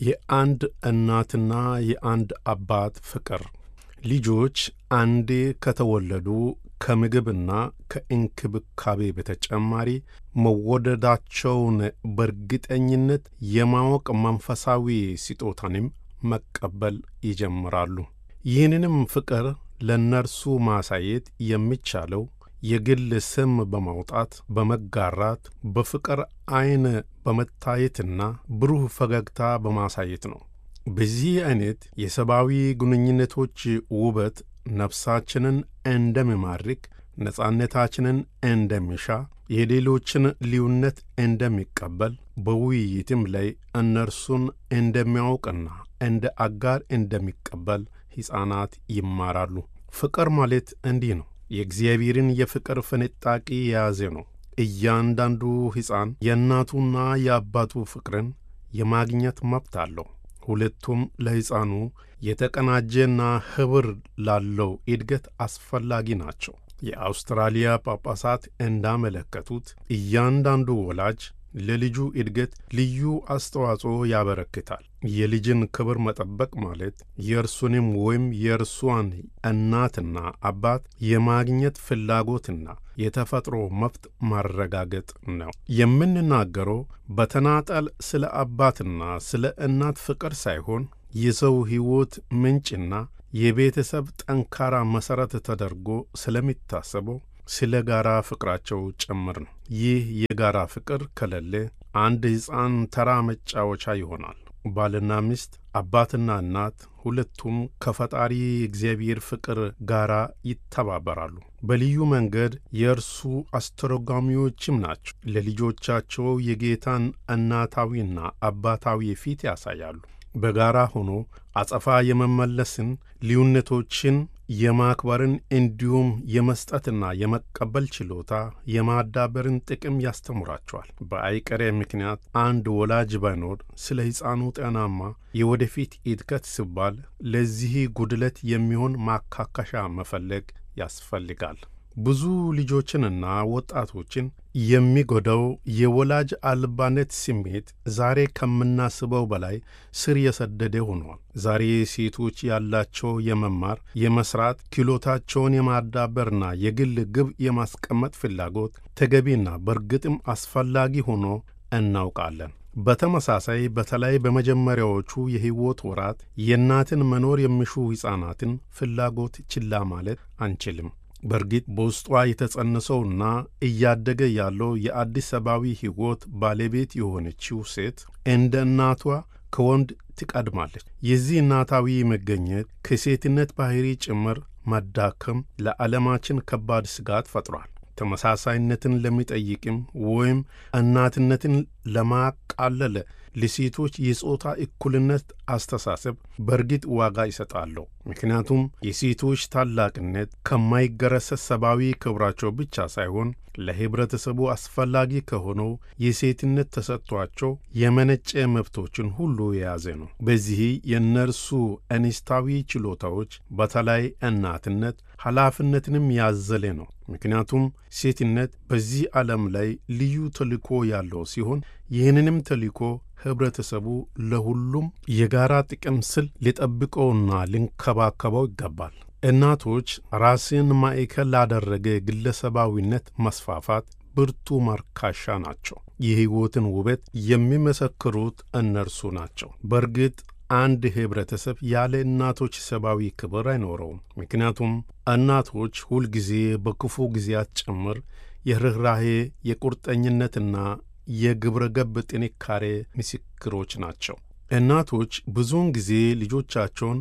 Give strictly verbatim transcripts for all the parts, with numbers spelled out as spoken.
የአንድ እናትና የአንድ አባት ፍቅር። ልጆች አንዴ ከተወለዱ ከምግብና ከእንክብካቤ በተጨማሪ መወደዳቸውን በእርግጠኝነት የማወቅ መንፈሳዊ ስጦታንም መቀበል ይጀምራሉ። ይህንንም ፍቅር ለእነርሱ ማሳየት የሚቻለው የግል ስም በማውጣት፣ በመጋራት፣ በፍቅር ዓይን በመታየትና ብሩህ ፈገግታ በማሳየት ነው። በዚህ ዓይነት የሰብአዊ ግንኙነቶች ውበት ነፍሳችንን እንደሚማርክ፣ ነጻነታችንን እንደሚሻ፣ የሌሎችን ልዩነት እንደሚቀበል፣ በውይይትም ላይ እነርሱን እንደሚያውቅና እንደ አጋር እንደሚቀበል ሕፃናት ይማራሉ። ፍቅር ማለት እንዲህ ነው። የእግዚአብሔርን የፍቅር ፍንጣቂ የያዘ ነው። እያንዳንዱ ሕፃን የእናቱና የአባቱ ፍቅርን የማግኘት መብት አለው። ሁለቱም ለሕፃኑ የተቀናጀና ኅብር ላለው እድገት አስፈላጊ ናቸው። የአውስትራሊያ ጳጳሳት እንዳመለከቱት እያንዳንዱ ወላጅ ለልጁ እድገት ልዩ አስተዋጽኦ ያበረክታል። የልጅን ክብር መጠበቅ ማለት የእርሱንም ወይም የእርሷን እናትና አባት የማግኘት ፍላጎትና የተፈጥሮ መብት ማረጋገጥ ነው። የምንናገረው በተናጠል ስለ አባትና ስለ እናት ፍቅር ሳይሆን የሰው ሕይወት ምንጭና የቤተሰብ ጠንካራ መሠረት ተደርጎ ስለሚታሰበው ስለ ጋራ ፍቅራቸው ጭምር ነው። ይህ የጋራ ፍቅር ከሌለ አንድ ሕፃን ተራ መጫወቻ ይሆናል። ባልና ሚስት፣ አባትና እናት ሁለቱም ከፈጣሪ እግዚአብሔር ፍቅር ጋር ይተባበራሉ። በልዩ መንገድ የእርሱ አስተርጓሚዎችም ናቸው። ለልጆቻቸው የጌታን እናታዊና አባታዊ ፊት ያሳያሉ። በጋራ ሆኖ አጸፋ የመመለስን፣ ልዩነቶችን የማክበርን እንዲሁም የመስጠትና የመቀበል ችሎታ የማዳበርን ጥቅም ያስተምራቸዋል። በአይቀሬ ምክንያት አንድ ወላጅ ባይኖር ስለ ሕፃኑ ጤናማ የወደፊት እድገት ሲባል ለዚህ ጉድለት የሚሆን ማካካሻ መፈለግ ያስፈልጋል። ብዙ ልጆችንና ወጣቶችን የሚጎዳው የወላጅ አልባነት ስሜት ዛሬ ከምናስበው በላይ ስር የሰደደ ሆኗል። ዛሬ ሴቶች ያላቸው የመማር የመስራት ክህሎታቸውን የማዳበርና የግል ግብ የማስቀመጥ ፍላጎት ተገቢና በእርግጥም አስፈላጊ ሆኖ እናውቃለን። በተመሳሳይ በተለይ በመጀመሪያዎቹ የሕይወት ወራት የእናትን መኖር የሚሹ ሕፃናትን ፍላጎት ችላ ማለት አንችልም። በእርግጥ በውስጧ የተጸነሰውና እያደገ ያለው የአዲስ ሰብአዊ ሕይወት ባለቤት የሆነችው ሴት እንደ እናቷ ከወንድ ትቀድማለች። የዚህ እናታዊ መገኘት ከሴትነት ባሕሪ ጭምር መዳከም ለዓለማችን ከባድ ስጋት ፈጥሯል። ተመሳሳይነትን ለሚጠይቅም ወይም እናትነትን ለማቃለል ለሴቶች የጾታ እኩልነት አስተሳሰብ በእርግጥ ዋጋ ይሰጣለሁ። ምክንያቱም የሴቶች ታላቅነት ከማይገረሰስ ሰብአዊ ክብራቸው ብቻ ሳይሆን ለኅብረተሰቡ አስፈላጊ ከሆነው የሴትነት ተሰጥቷቸው የመነጨ መብቶችን ሁሉ የያዘ ነው። በዚህ የእነርሱ እንስታዊ ችሎታዎች በተለይ እናትነት ኃላፊነትንም ያዘለ ነው። ምክንያቱም ሴትነት በዚህ ዓለም ላይ ልዩ ተልእኮ ያለው ሲሆን ይህንንም ተልእኮ ኅብረተሰቡ ለሁሉም የጋራ ጥቅም ስል ሊጠብቀውና ሊንከባከበው ይገባል። እናቶች ራስን ማዕከል ላደረገ ግለሰባዊነት መስፋፋት ብርቱ ማርካሻ ናቸው። የሕይወትን ውበት የሚመሰክሩት እነርሱ ናቸው። በእርግጥ አንድ ኅብረተሰብ ያለ እናቶች ሰብአዊ ክብር አይኖረውም። ምክንያቱም እናቶች ሁልጊዜ በክፉ ጊዜያት ጭምር የርኅራኄ የቁርጠኝነትና የግብረ ገብ ጥንካሬ ምስክሮች ናቸው። እናቶች ብዙውን ጊዜ ልጆቻቸውን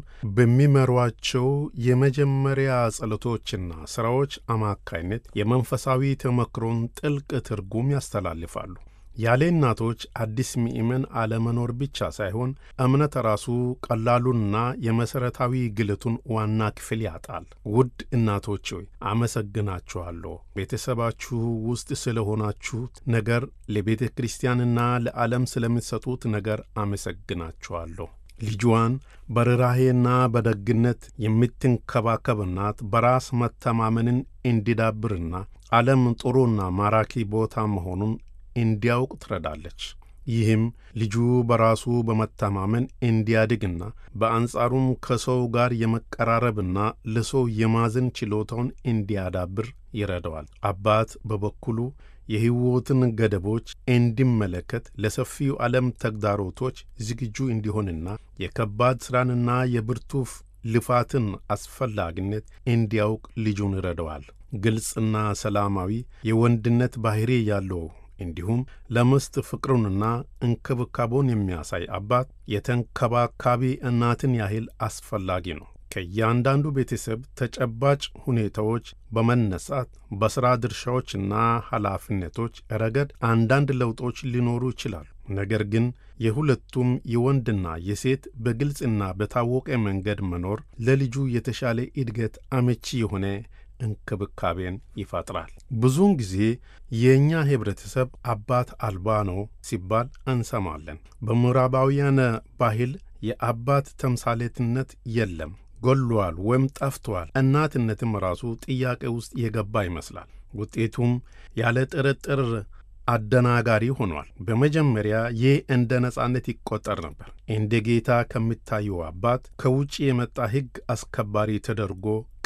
በሚመሯቸው የመጀመሪያ ጸሎቶችና ሥራዎች አማካይነት የመንፈሳዊ ተመክሮን ጥልቅ ትርጉም ያስተላልፋሉ። ያለ እናቶች አዲስ ምእመን አለመኖር ብቻ ሳይሆን እምነት ራሱ ቀላሉንና የመሠረታዊ ግለቱን ዋና ክፍል ያጣል። ውድ እናቶች ሆይ አመሰግናችኋለሁ። ቤተሰባችሁ ውስጥ ስለሆናችሁት ነገር፣ ለቤተ ክርስቲያንና ለዓለም ስለምትሰጡት ነገር አመሰግናችኋለሁ። ልጇን በርኅራኄና በደግነት የምትንከባከብ እናት በራስ መተማመንን እንዲዳብርና ዓለም ጥሩና ማራኪ ቦታ መሆኑን እንዲያውቅ ትረዳለች። ይህም ልጁ በራሱ በመተማመን እንዲያድግና በአንጻሩም ከሰው ጋር የመቀራረብና ለሰው የማዘን ችሎታውን እንዲያዳብር ይረዳዋል። አባት በበኩሉ የሕይወትን ገደቦች እንዲመለከት፣ ለሰፊው ዓለም ተግዳሮቶች ዝግጁ እንዲሆንና የከባድ ሥራንና የብርቱ ልፋትን አስፈላጊነት እንዲያውቅ ልጁን ይረዳዋል። ግልጽና ሰላማዊ የወንድነት ባሕሪ ያለው እንዲሁም ለሚስት ፍቅሩንና እንክብካቤውን የሚያሳይ አባት የተንከባካቢ እናትን ያህል አስፈላጊ ነው። ከእያንዳንዱ ቤተሰብ ተጨባጭ ሁኔታዎች በመነሳት በሥራ ድርሻዎችና ኃላፊነቶች ረገድ አንዳንድ ለውጦች ሊኖሩ ይችላሉ። ነገር ግን የሁለቱም የወንድና የሴት በግልጽና በታወቀ መንገድ መኖር ለልጁ የተሻለ እድገት አመቺ የሆነ እንክብካቤን ይፈጥራል። ብዙውን ጊዜ የእኛ ኅብረተሰብ አባት አልባ ነው ሲባል እንሰማለን። በምዕራባውያን ባህል የአባት ተምሳሌትነት የለም፣ ጎሏል ወይም ጠፍቷል። እናትነትም ራሱ ጥያቄ ውስጥ የገባ ይመስላል። ውጤቱም ያለ ጥርጥር አደናጋሪ ሆኗል። በመጀመሪያ ይህ እንደ ነጻነት ይቆጠር ነበር። እንደ ጌታ ከሚታየው አባት፣ ከውጭ የመጣ ሕግ አስከባሪ ተደርጎ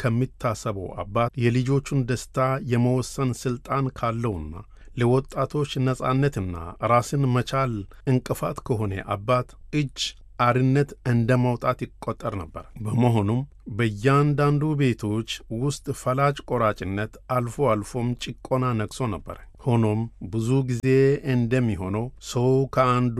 ከሚታሰበው አባት፣ የልጆቹን ደስታ የመወሰን ሥልጣን ካለውና ለወጣቶች ነጻነትና ራስን መቻል እንቅፋት ከሆነ አባት እጅ አርነት እንደ መውጣት ይቆጠር ነበር። በመሆኑም በእያንዳንዱ ቤቶች ውስጥ ፈላጭ ቆራጭነት፣ አልፎ አልፎም ጭቆና ነግሶ ነበር። ሆኖም ብዙ ጊዜ እንደሚሆነው ሰው ከአንዱ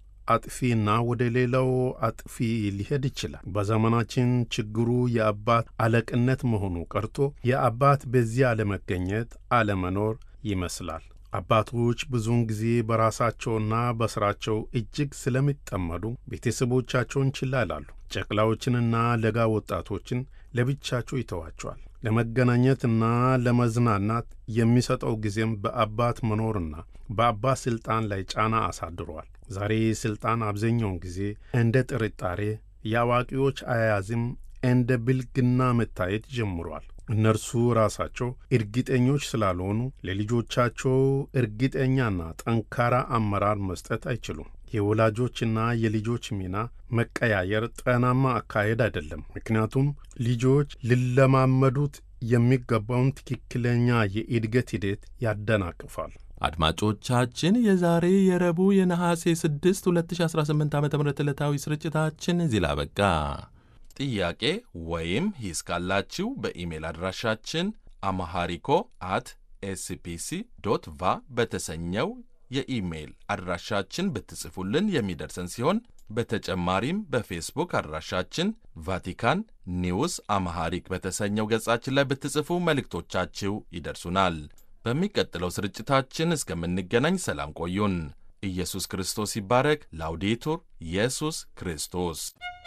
አጥፊና ወደ ሌላው አጥፊ ሊሄድ ይችላል። በዘመናችን ችግሩ የአባት አለቅነት መሆኑ ቀርቶ የአባት በዚህ አለመገኘት፣ አለመኖር ይመስላል። አባቶች ብዙውን ጊዜ በራሳቸውና በሥራቸው እጅግ ስለሚጠመዱ ቤተሰቦቻቸውን ችላ ይላሉ። ጨቅላዎችንና ለጋ ወጣቶችን ለብቻቸው ይተዋቸዋል። ለመገናኘትና ለመዝናናት የሚሰጠው ጊዜም በአባት መኖርና በአባት ሥልጣን ላይ ጫና አሳድሯል። ዛሬ ሥልጣን አብዛኛውን ጊዜ እንደ ጥርጣሬ፣ የአዋቂዎች አያያዝም እንደ ብልግና መታየት ጀምሯል። እነርሱ ራሳቸው እርግጠኞች ስላልሆኑ ለልጆቻቸው እርግጠኛና ጠንካራ አመራር መስጠት አይችሉም። የወላጆችና የልጆች ሚና መቀያየር ጤናማ አካሄድ አይደለም። ምክንያቱም ልጆች ሊለማመዱት የሚገባውን ትክክለኛ የእድገት ሂደት ያደናቅፋል። አድማጮቻችን፣ የዛሬ የረቡዕ የነሐሴ ስድስት ሁለት ሺህ አስራ ስምንት ዓ ም ዕለታዊ ስርጭታችን እዚህ ላይ አበቃ። ጥያቄ ወይም ሂስ ካላችሁ በኢሜል አድራሻችን አማሃሪኮ አት ኤስፒሲ ዶት ቫ በተሰኘው የኢሜል አድራሻችን ብትጽፉልን የሚደርሰን ሲሆን በተጨማሪም በፌስቡክ አድራሻችን ቫቲካን ኒውስ አማሃሪክ በተሰኘው ገጻችን ላይ ብትጽፉ መልእክቶቻችሁ ይደርሱናል። በሚቀጥለው ስርጭታችን እስከምንገናኝ ሰላም ቆዩን። ኢየሱስ ክርስቶስ ይባረክ። ላውዴቱር ኢየሱስ ክርስቶስ